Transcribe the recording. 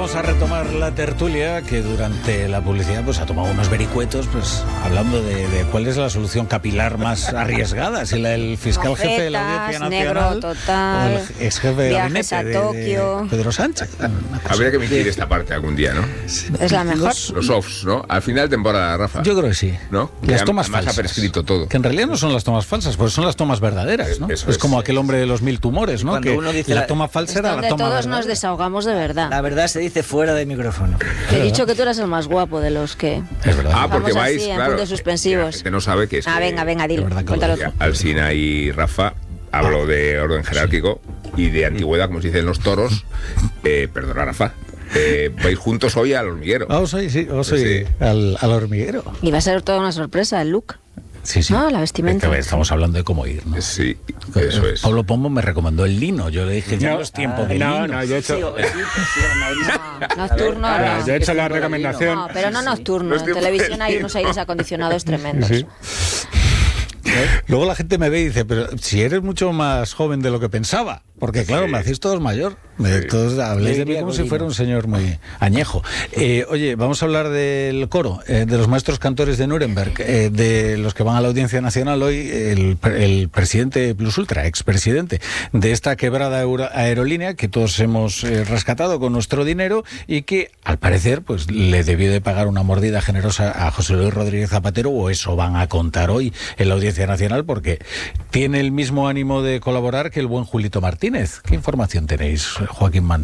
vamos a retomar la tertulia que durante la publicidad pues ha tomado unos vericuetos pues hablando de cuál es la solución capilar más arriesgada, si la del fiscal jefe de la Audiencia Nacional negro total, o el ex jefe de viajes gabinete a Tokio. de Pedro Sánchez. Habría que emitir esta parte algún día, ¿no? Es la mejor. Los offs, ¿no? Al final de temporada, Rafa. Yo creo que sí. ¿No? Las Que tomas además falsas. ha prescrito todo. Que en realidad no son las tomas falsas, porque son las tomas verdaderas, ¿no? Eso Es es. como aquel hombre de los 1000 tumores, ¿no? Cuando Que uno dice la la- toma falsa era la Donde toma todos verdadera. nos desahogamos de verdad. La verdad se dice fuera de micrófono. He dicho que tú eras el más guapo de los que... Es verdad. Ah, porque Vamos así, vais, en claro. puntos suspensivos. La gente no sabe que es que Venga, dilo, verdad que cuéntalo lo tú. Alsina y Rafa, hablo de orden jerárquico y de antigüedad, como se dice en los toros. Perdona, Rafa. Vais juntos hoy al hormiguero. Vamos hoy, sí, vamos hoy Sí. al hormiguero. Y va a ser toda una sorpresa el look. Sí, sí. No, la vestimenta. Es que estamos hablando de cómo ir, ¿no? Sí, eso es. Pablo Pombo me recomendó el lino. Yo le dije, ya no es tiempo de lino. No, yo he hecho... Nocturno, no. Yo he hecho la recomendación. No, pero no nocturno. No es En tiempo televisión de hay lino. unos aires acondicionados tremendos. Sí. Luego la gente me ve y dice, pero si eres mucho más joven de lo que pensaba. Porque claro, me hacéis todos mayor. Todos habléis de mí como si fuera un señor muy añejo. Oye, vamos a hablar del coro, de los maestros cantores de Nuremberg, de los que van a la Audiencia Nacional hoy, el presidente Plus Ultra, expresidente de esta quebrada aerolínea que todos hemos rescatado con nuestro dinero y que al parecer pues le debió de pagar una mordida generosa a José Luis Rodríguez Zapatero, o eso van a contar hoy en la Audiencia Nacional, porque tiene el mismo ánimo de colaborar que el buen Julito Martínez. ¿Qué información tenéis, Joaquín Manso?